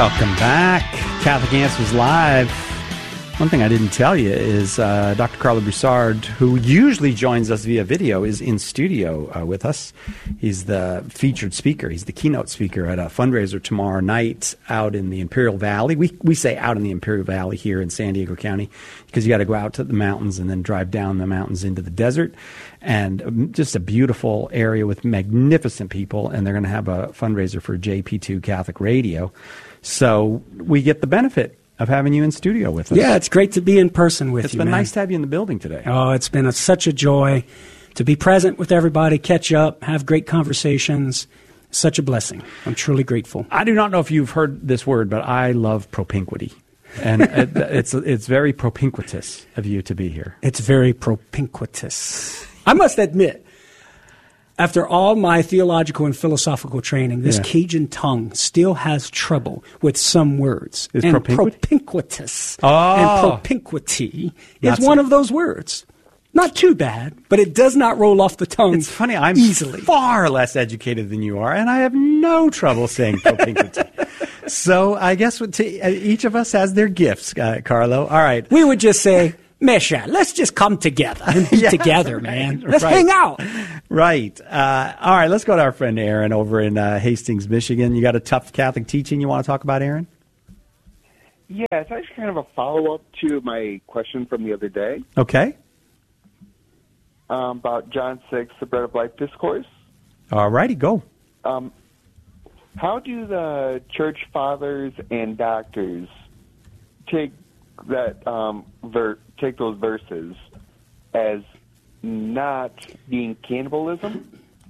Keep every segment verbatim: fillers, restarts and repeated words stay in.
Welcome back. Catholic Answers Live. One thing I didn't tell you is uh, Doctor Carlo Broussard, who usually joins us via video, is in studio uh, with us. He's the featured speaker. He's the keynote speaker at a fundraiser tomorrow night out in the Imperial Valley. We we say out in the Imperial Valley here in San Diego County because you got to go out to the mountains and then drive down the mountains into the desert. And um, just a beautiful area with magnificent people. And they're going to have a fundraiser for J P two Catholic Radio. So we get the benefit of having you in studio with us. Yeah, it's great to be in person with it's you, It's been man. nice to have you in the building today. Oh, it's been a, such a joy to be present with everybody, catch up, have great conversations. Such a blessing. I'm truly grateful. I do not know if you've heard this word, but I love propinquity. And it, it's it's very propinquitous of you to be here. It's very propinquitous. I must admit, after all my theological and philosophical training, this Yeah. Cajun tongue still has trouble with some words. Is and propinquity? propinquitous Oh. and propinquity is Not one so- of those words. Not too bad, but it does not roll off the tongue It's funny, I'm easily. far less educated than you are, and I have no trouble saying propinquity. So I guess what to, uh, each of us has their gifts, uh, Carlo. All right. We would just say, Misha, let's just come together and be Yeah, together, right, man. Let's right. hang out. Right. Uh, all right, let's go to our friend Aaron over in uh, Hastings, Michigan. You got a tough Catholic teaching you want to talk about, Aaron? Yeah, it's actually kind of a follow-up to my question from the other day Okay. um, about John six, the Bread of Life Discourse. All righty, go. Um, how do the church fathers and doctors take that um, ver- take those verses as not being cannibalism?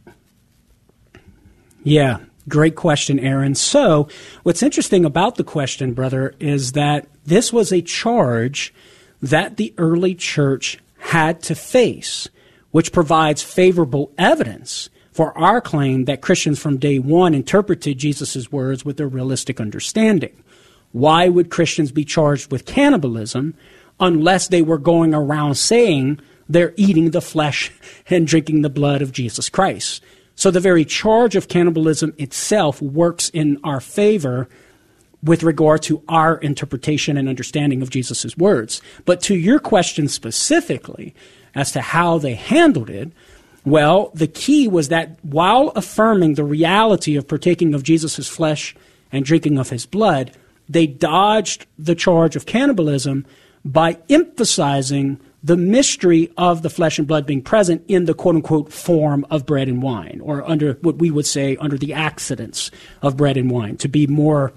Yeah, great question, Aaron. So, what's interesting about the question, brother, is that this was a charge that the early church had to face, which provides favorable evidence for our claim that Christians from day one interpreted Jesus' words with a realistic understanding. Why would Christians be charged with cannibalism unless they were going around saying they're eating the flesh and drinking the blood of Jesus Christ? So the very charge of cannibalism itself works in our favor with regard to our interpretation and understanding of Jesus' words. But to your question specifically as to how they handled it, well, the key was that while affirming the reality of partaking of Jesus' flesh and drinking of his blood, they dodged the charge of cannibalism by emphasizing the mystery of the flesh and blood being present in the quote-unquote form of bread and wine, or under what we would say under the accidents of bread and wine, to be more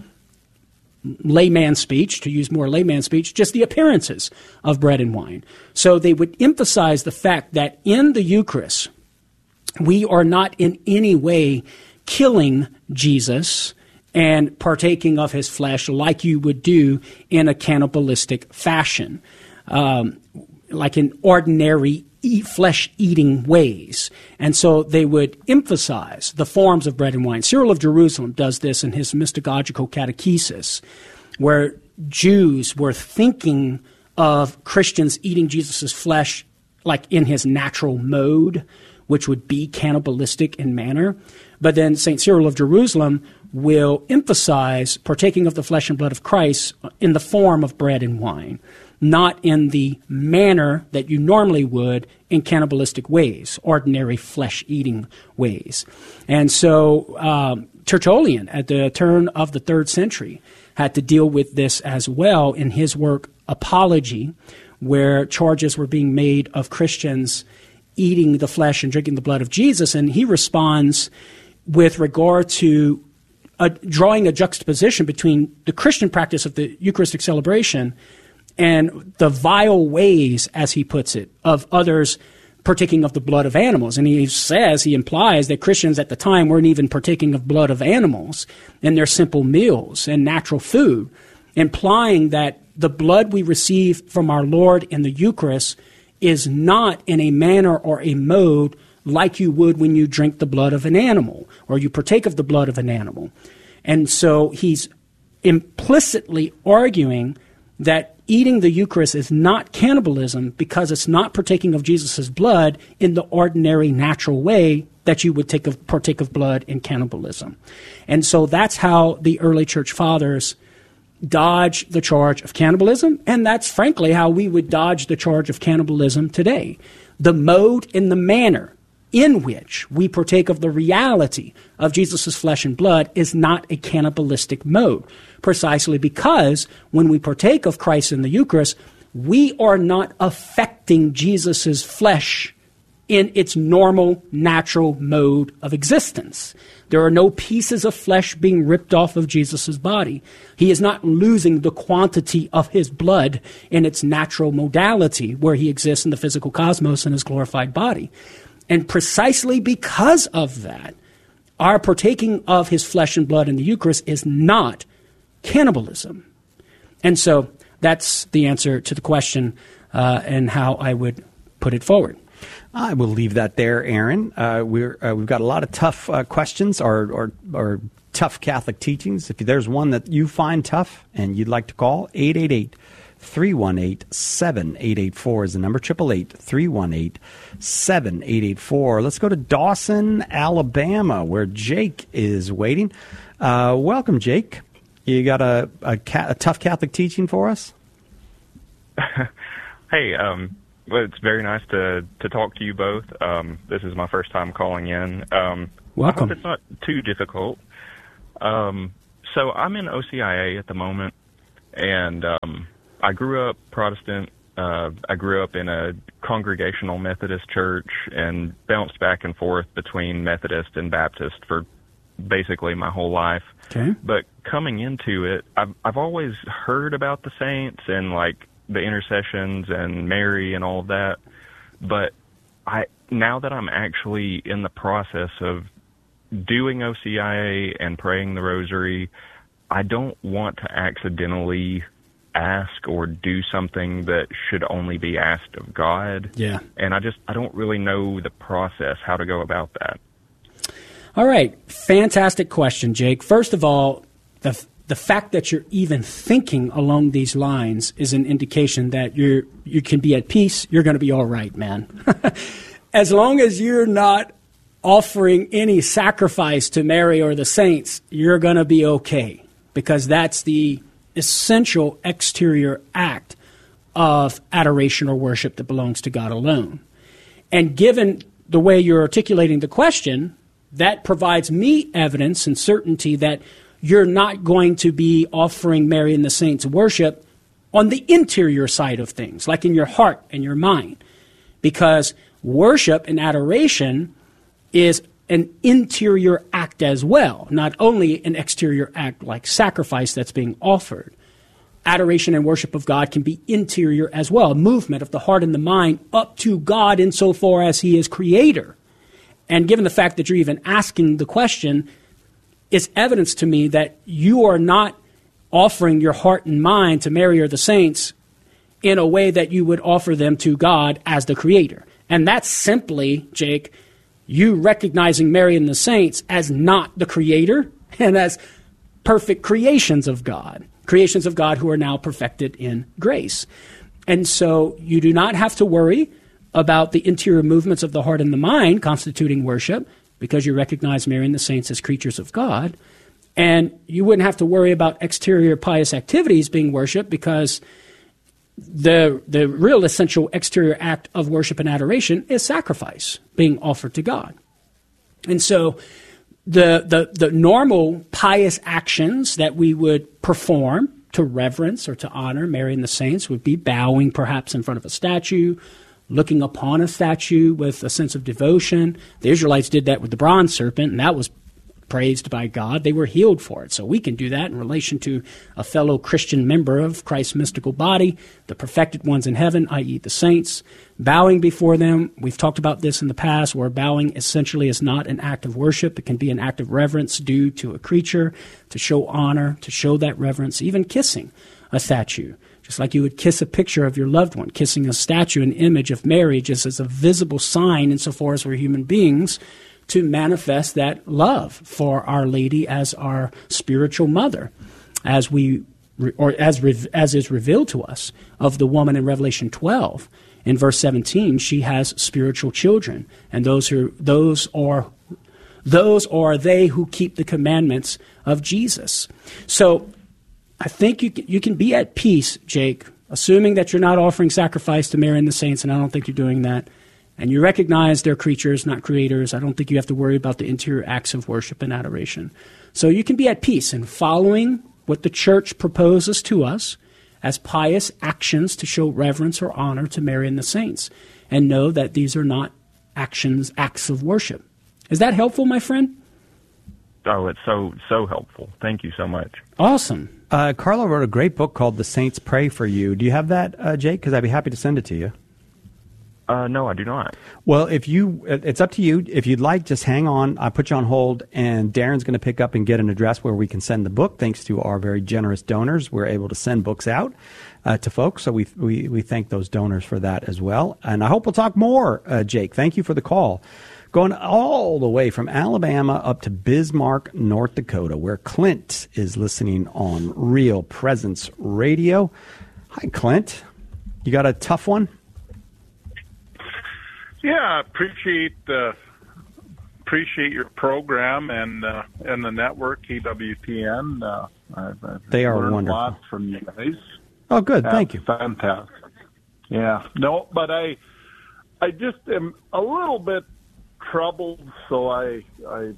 layman speech, to use more layman speech, just the appearances of bread and wine. So they would emphasize the fact that in the Eucharist, we are not in any way killing Jesus and partaking of his flesh like you would do in a cannibalistic fashion, um, like in ordinary eat, flesh-eating ways. And so they would emphasize the forms of bread and wine. Cyril of Jerusalem does this in his Mystagogical Catechesis, where Jews were thinking of Christians eating Jesus' flesh like in his natural mode, which would be cannibalistic in manner. But then Saint Cyril of Jerusalem will emphasize partaking of the flesh and blood of Christ in the form of bread and wine, not in the manner that you normally would in cannibalistic ways, ordinary flesh-eating ways. And so um, Tertullian, at the turn of the third century, had to deal with this as well in his work Apology, where charges were being made of Christians eating the flesh and drinking the blood of Jesus. And he responds with regard to a, drawing a juxtaposition between the Christian practice of the Eucharistic celebration and the vile ways, as he puts it, of others partaking of the blood of animals. And he says, he implies that Christians at the time weren't even partaking of blood of animals in their simple meals and natural food, implying that the blood we receive from our Lord in the Eucharist is not in a manner or a mode like you would when you drink the blood of an animal or you partake of the blood of an animal. And so he's implicitly arguing that eating the Eucharist is not cannibalism because it's not partaking of Jesus' blood in the ordinary natural way that you would take of, partake of blood in cannibalism. And so that's how the early church fathers dodge the charge of cannibalism, and that's frankly how we would dodge the charge of cannibalism today. The mode and the manner in which we partake of the reality of Jesus' flesh and blood is not a cannibalistic mode, precisely because when we partake of Christ in the Eucharist, we are not affecting Jesus' flesh in its normal, natural mode of existence. There are no pieces of flesh being ripped off of Jesus' body. He is not losing the quantity of his blood in its natural modality where he exists in the physical cosmos in his glorified body. And precisely because of that, our partaking of his flesh and blood in the Eucharist is not cannibalism. And so that's the answer to the question uh, and how I would put it forward. I will leave that there, Aaron. Uh, we're, uh, we've got a lot of tough uh, questions or, or, or tough Catholic teachings. If there's one that you find tough and you'd like to call, eight eight eight, three one eight, seven eight eight four is the number, eight eight eight, three one eight, seven eight eight four. Let's go to Dawson, Alabama, where Jake is waiting. Uh, welcome, Jake. You got a, a, ca- a tough Catholic teaching for us? Hey, um... well, it's very nice to, to talk to you both. Um, this is my first time calling in. Um, Welcome. I hope it's not too difficult. Um, so I'm in O C I A at the moment, and um, I grew up Protestant. Uh, I grew up in a Congregational Methodist church and bounced back and forth between Methodist and Baptist for basically my whole life. Okay. But coming into it, I've, I've always heard about the saints and, like, the intercessions and Mary and all of that. But I now that I'm actually in the process of doing O C I A and praying the rosary, I don't want to accidentally ask or do something that should only be asked of God. Yeah. And I just, I don't really know the process, how to go about that. All right. Fantastic question, Jake. First of all, the The fact that you're even thinking along these lines is an indication that you're you can be at peace. You're going to be all right, man. As long as you're not offering any sacrifice to Mary or the saints, you're going to be okay, because that's the essential exterior act of adoration or worship that belongs to God alone. And given the way you're articulating the question, that provides me evidence and certainty that you're not going to be offering Mary and the saints worship on the interior side of things, like in your heart and your mind. Because worship and adoration is an interior act as well, not only an exterior act like sacrifice that's being offered. Adoration and worship of God can be interior as well, a movement of the heart and the mind up to God insofar as he is creator. And given the fact that you're even asking the question, it's evidence to me that you are not offering your heart and mind to Mary or the saints in a way that you would offer them to God as the creator. And that's simply, Jake, you recognizing Mary and the saints as not the creator and as perfect creations of God, creations of God who are now perfected in grace. And so you do not have to worry about the interior movements of the heart and the mind constituting worship, because you recognize Mary and the saints as creatures of God. And you wouldn't have to worry about exterior pious activities being worship, because the the real essential exterior act of worship and adoration is sacrifice being offered to God. And so the the, the normal pious actions that we would perform to reverence or to honor Mary and the saints would be bowing perhaps in front of a statue, looking upon a statue with a sense of devotion. The Israelites did that with the bronze serpent, and that was praised by God. They were healed for it. So we can do that in relation to a fellow Christian member of Christ's mystical body, the perfected ones in heaven, that is the saints. Bowing before them, we've talked about this in the past, where bowing essentially is not an act of worship. It can be an act of reverence due to a creature, to show honor, to show that reverence, even kissing a statue. Just like you would kiss a picture of your loved one, kissing a statue, an image of Mary, just as a visible sign insofar as we're human beings, to manifest that love for Our Lady as our spiritual mother, as we or as as is revealed to us of the woman in Revelation twelve. In verse seventeen, she has spiritual children, and those who those are those are they who keep the commandments of Jesus. So I think you can, you can be at peace, Jake, assuming that you're not offering sacrifice to Mary and the saints, and I don't think you're doing that, and you recognize they're creatures, not creators. I don't think you have to worry about the interior acts of worship and adoration. So you can be at peace in following what the church proposes to us as pious actions to show reverence or honor to Mary and the saints, and know that these are not actions, acts of worship. Is that helpful, my friend? Oh, it's so, so helpful. Thank you so much. Awesome. Uh, Carlo wrote a great book called The Saints Pray for You. Do you have that, uh, Jake? Because I'd be happy to send it to you. Uh, no, I do not. Well, if you, it's up to you. If you'd like, just hang on. I put you on hold, and Darren's going to pick up and get an address where we can send the book. Thanks to our very generous donors, we're able to send books out uh, to folks. So we, we we thank those donors for that as well. And I hope we'll talk more, uh, Jake. Thank you for the call. Going all the way from Alabama up to Bismarck, North Dakota, where Clint is listening on Real Presence Radio. Hi, Clint. You got a tough one? Yeah, I appreciate uh, appreciate your program and uh, and the network E W T N. Uh, I've, I've they are learned wonderful. a lot from you guys. Oh, good. That's Thank you. Fantastic. Yeah. No, but I I just am a little bit troubled. So I I you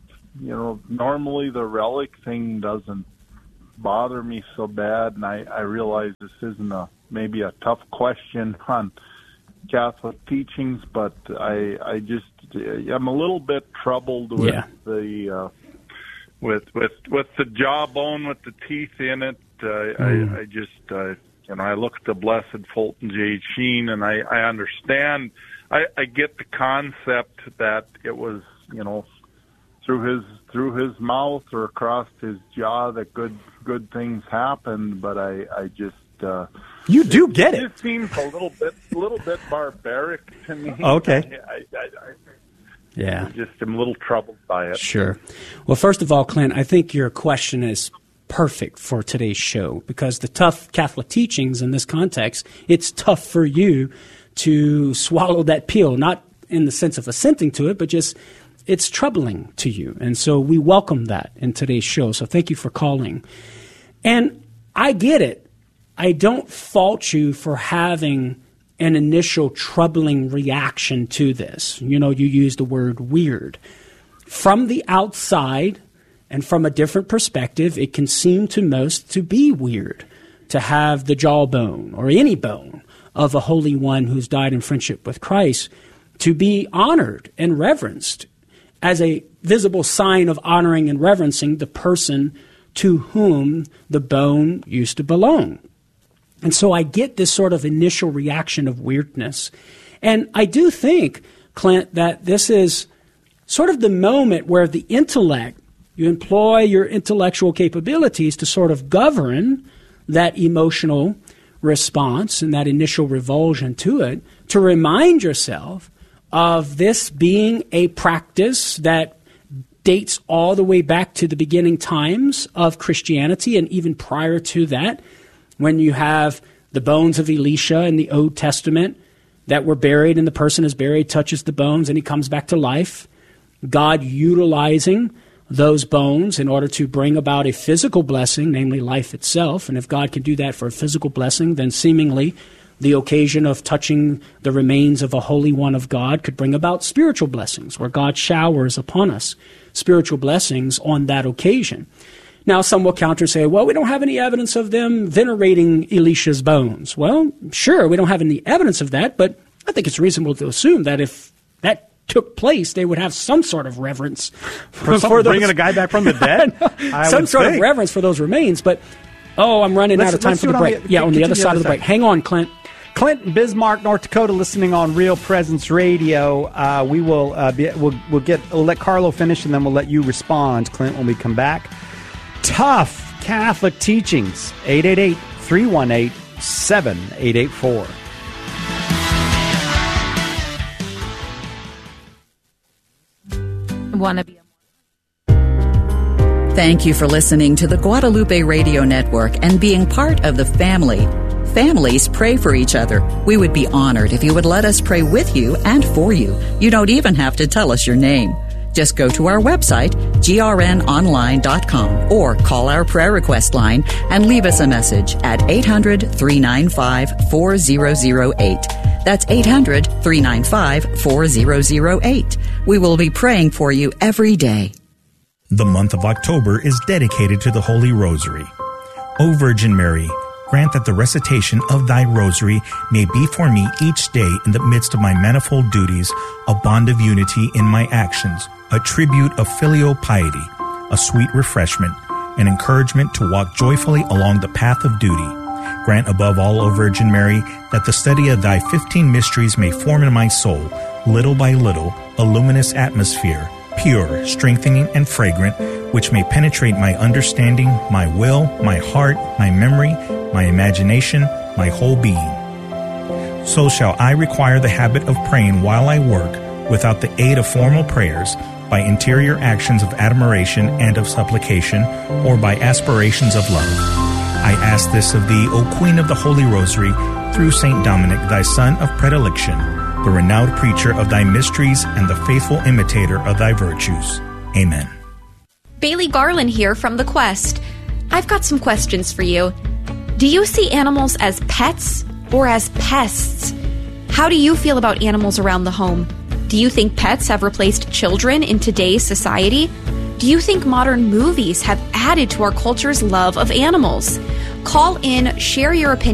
know normally the relic thing doesn't bother me so bad, and I, I realize this isn't a maybe a tough question on Catholic teachings, but I I just I'm a little bit troubled with yeah. the uh, with with with the jawbone with the teeth in it. Uh, mm. I I just uh, you know I look at the Blessed Fulton J. Sheen, and I I understand. I, I get the concept that it was you know through his through his mouth or across his jaw that good good things happened, but I I just uh, You do get it. It seems a little bit, a little bit barbaric to me. Okay. I, I, I, Yeah. I just am a little troubled by it. Sure. Well, first of all, Clint, I think your question is perfect for today's show because the tough Catholic teachings in this context, it's tough for you to swallow that pill, not in the sense of assenting to it, but just it's troubling to you. And so we welcome that in today's show. So thank you for calling. And I get it. I don't fault you for having an initial troubling reaction to this. You know, you use the word weird. From the outside and from a different perspective, it can seem to most to be weird to have the jawbone or any bone of a Holy One who's died in friendship with Christ to be honored and reverenced as a visible sign of honoring and reverencing the person to whom the bone used to belong. And so I get this sort of initial reaction of weirdness. And I do think, Clint, that this is sort of the moment where the intellect, you employ your intellectual capabilities to sort of govern that emotional response and that initial revulsion to it, to remind yourself of this being a practice that dates all the way back to the beginning times of Christianity and even prior to that, when you have the bones of Elisha in the Old Testament that were buried and the person is buried, touches the bones, and he comes back to life. God utilizing those bones in order to bring about a physical blessing, namely life itself. And if God can do that for a physical blessing, then seemingly the occasion of touching the remains of a Holy One of God could bring about spiritual blessings, where God showers upon us spiritual blessings on that occasion. Now, some will counter and say, well, we don't have any evidence of them venerating Elisha's bones. Well, sure, we don't have any evidence of that, but I think it's reasonable to assume that if that took place, they would have some sort of reverence for, for bringing a guy back from the dead. I some sort think. of reverence for those remains. But oh, I'm running let's, out of time for the break. On the, yeah, on the other side of the break. Hang on, Clint. Clint in Bismarck, North Dakota, listening on Real Presence Radio. Uh, we will uh, be, we'll, we'll get we'll let Carlo finish, and then we'll let you respond, Clint, when we come back. Tough Catholic teachings. eight eight eight, three one eight, seven eight eight four. Wanna be Thank you for listening to the Guadalupe Radio Network and being part of the family. Families pray for each other. We would be honored if you would let us pray with you and for you. You don't even have to tell us your name. Just go to our website, g r n online dot com, or call our prayer request line and leave us a message at eight hundred, three nine five, four zero zero eight. That's eight hundred, three nine five, four zero zero eight. We will be praying for you every day. The month of October is dedicated to the Holy Rosary. O Virgin Mary, grant that the recitation of thy rosary may be for me each day in the midst of my manifold duties, a bond of unity in my actions, a tribute of filial piety, a sweet refreshment, an encouragement to walk joyfully along the path of duty. Grant above all, O Virgin Mary, that the study of thy fifteen mysteries may form in my soul, little by little, a luminous atmosphere, pure, strengthening, and fragrant, which may penetrate my understanding, my will, my heart, my memory, my imagination, my whole being. So shall I require the habit of praying while I work, without the aid of formal prayers, by interior actions of admiration and of supplication, or by aspirations of love. I ask this of thee, O Queen of the Holy Rosary, through Saint Dominic, thy son of predilection, the renowned preacher of thy mysteries and the faithful imitator of thy virtues. Amen. Bailey Garland here from The Quest. I've got some questions for you. Do you see animals as pets or as pests? How do you feel about animals around the home? Do you think pets have replaced children in today's society? Do you think modern movies have added to our culture's love of animals? Call in, share your opinion.